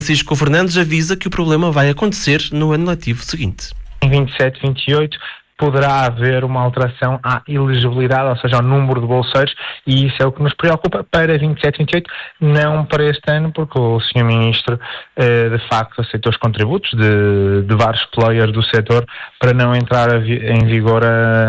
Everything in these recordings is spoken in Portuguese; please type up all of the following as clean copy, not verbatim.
Francisco Fernandes avisa que o problema vai acontecer no ano letivo seguinte. Em 27, 28 poderá haver uma alteração à elegibilidade, ou seja, ao número de bolseiros, e isso é o que nos preocupa para 27, 28, não para este ano, porque o Sr. Ministro de facto aceitou os contributos de vários players do setor para não entrar em vigor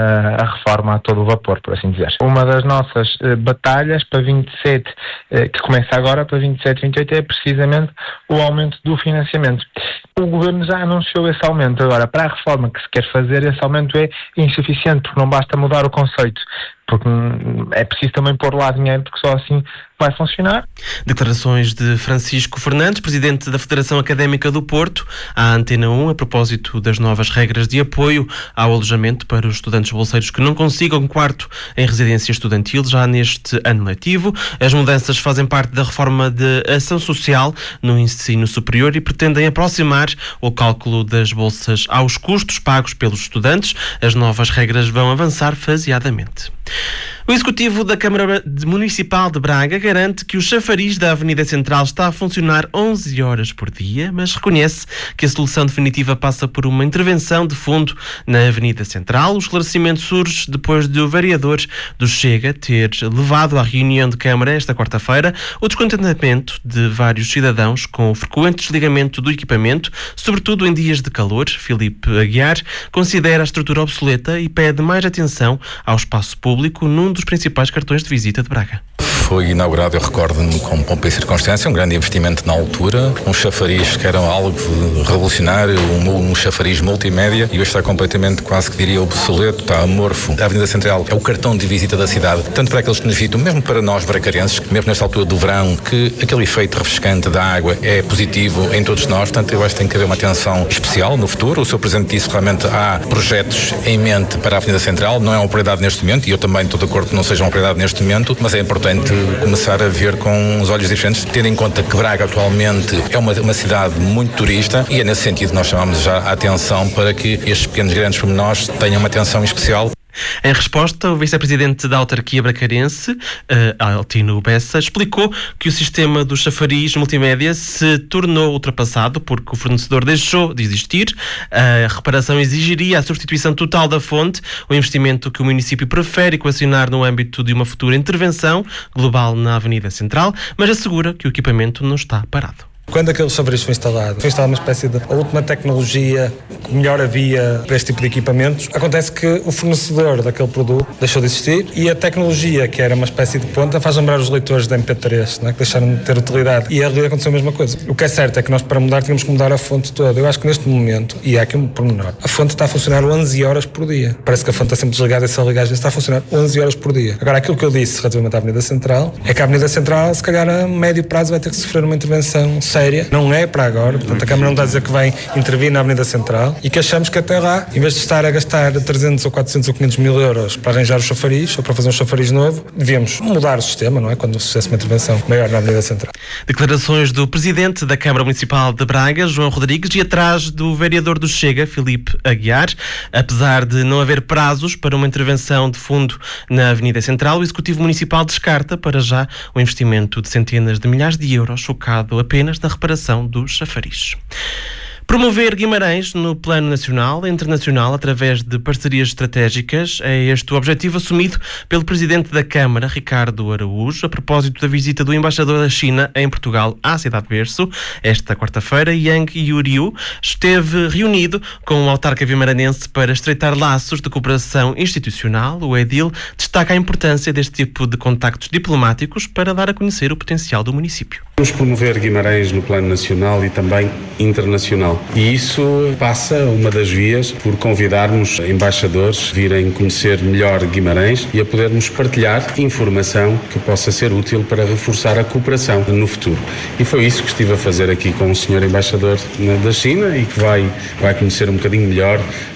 a reforma a todo o vapor, por assim dizer. Uma das nossas batalhas para 27, que começa agora, para 27, 28, é precisamente o aumento do financiamento. O Governo já anunciou esse aumento. Agora, para a reforma que se quer fazer, esse aumento é insuficiente, porque não basta mudar o conceito, porque é preciso também pôr lá dinheiro, porque só assim vai funcionar. Declarações de Francisco Fernandes, presidente da Federação Académica do Porto, à Antena 1, a propósito das novas regras de apoio ao alojamento para os estudantes bolseiros que não consigam quarto em residência estudantil já neste ano letivo. As mudanças fazem parte da reforma de ação social no ensino superior e pretendem aproximar o cálculo das bolsas aos custos pagos pelos estudantes. As novas regras vão avançar faseadamente. O Executivo da Câmara Municipal de Braga garante que o chafariz da Avenida Central está a funcionar 11 horas por dia, mas reconhece que a solução definitiva passa por uma intervenção de fundo na Avenida Central. O esclarecimento surge depois de o vereador do Chega ter levado à reunião de Câmara esta quarta-feira o descontentamento de vários cidadãos com o frequente desligamento do equipamento, sobretudo em dias de calor. Filipe Aguiar considera a estrutura obsoleta e pede mais atenção ao espaço público num dos principais cartões de visita de Braga. Foi inaugurado, eu recordo-me, com pompa e circunstância, um grande investimento na altura, um chafariz que era algo revolucionário, um chafariz multimédia, e hoje está completamente, quase que diria, obsoleto, está amorfo. A Avenida Central é o cartão de visita da cidade, tanto para aqueles que nos visitam, mesmo para nós bracarenses, mesmo nesta altura do verão, que aquele efeito refrescante da água é positivo em todos nós. Portanto, eu acho que tem que haver uma atenção especial no futuro. O Sr. Presidente disse que realmente há projetos em mente para a Avenida Central, não é uma prioridade neste momento, e eu também estou de acordo que não seja uma prioridade neste momento, mas é importante começar a ver com os olhos diferentes, tendo em conta que Braga atualmente é uma cidade muito turista, e é nesse sentido que nós chamamos já a atenção para que estes pequenos grandes pormenores tenham uma atenção especial. Em resposta, o vice-presidente da autarquia bracarense, Altino Bessa, explicou que o sistema do chafariz multimédia se tornou ultrapassado porque o fornecedor deixou de existir. A reparação exigiria a substituição total da fonte, o investimento que o município prefere equacionar no âmbito de uma futura intervenção global na Avenida Central, mas assegura que o equipamento não está parado. Quando aquele chafariz foi instalado uma espécie de a última tecnologia que melhor havia para este tipo de equipamentos. Acontece que o fornecedor daquele produto deixou de existir e a tecnologia, que era uma espécie de ponta, faz lembrar os leitores de MP3, não é? Que deixaram de ter utilidade. E ali aconteceu a mesma coisa. O que é certo é que nós, para mudar, tínhamos que mudar a fonte toda. Eu acho que neste momento, e há aqui um pormenor, a fonte está a funcionar 11 horas por dia. Parece que a fonte está sempre desligada e se ligar, está a funcionar 11 horas por dia. Agora, aquilo que eu disse relativamente à Avenida Central é que a Avenida Central, se calhar a médio prazo, vai ter que sofrer uma intervenção séria. Não é para agora, portanto a Câmara não está a dizer que vai intervir na Avenida Central, e que achamos que até lá, em vez de estar a gastar 300 ou 400 ou 500 mil euros para arranjar o chafariz ou para fazer um chafariz novo, devíamos mudar o sistema, não é? Quando se fizesse uma intervenção maior na Avenida Central. Declarações do Presidente da Câmara Municipal de Braga, João Rodrigues, e atrás do vereador do Chega, Filipe Aguiar. Apesar de não haver prazos para uma intervenção de fundo na Avenida Central, o Executivo Municipal descarta para já o investimento de centenas de milhares de euros focado apenas na reparação do chafariz. Promover Guimarães no plano nacional e internacional através de parcerias estratégicas é este o objetivo assumido pelo Presidente da Câmara, Ricardo Araújo, a propósito da visita do embaixador da China em Portugal à cidade berço. Esta quarta-feira, Yang Yuriu esteve reunido com o autarca vimaranense para estreitar laços de cooperação institucional. O edil destaca a importância deste tipo de contactos diplomáticos para dar a conhecer o potencial do município. Vamos promover Guimarães no plano nacional e também internacional. E isso passa, uma das vias, por convidarmos embaixadores a virem conhecer melhor Guimarães e a podermos partilhar informação que possa ser útil para reforçar a cooperação no futuro. E foi isso que estive a fazer aqui com o Sr. Embaixador da China e que vai conhecer um bocadinho melhor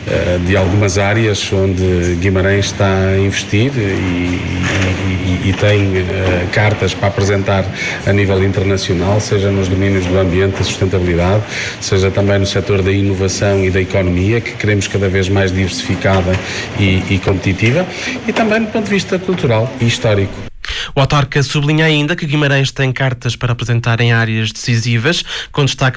de algumas áreas onde Guimarães está a investir e tem cartas para apresentar a nível internacional, seja nos domínios do ambiente, da sustentabilidade, seja também no setor da inovação e da economia, que queremos cada vez mais diversificada e competitiva, e também do ponto de vista cultural e histórico. O autarca sublinha ainda que Guimarães tem cartas para apresentar em áreas decisivas, com destaque